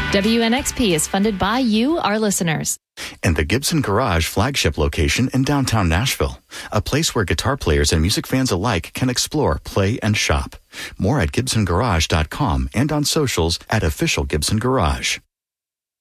WNXP is funded by you, our listeners. And the Gibson Garage flagship location in downtown Nashville, a place where guitar players and music fans alike can explore, play, and shop. More at GibsonGarage.com and on socials at Official Gibson Garage.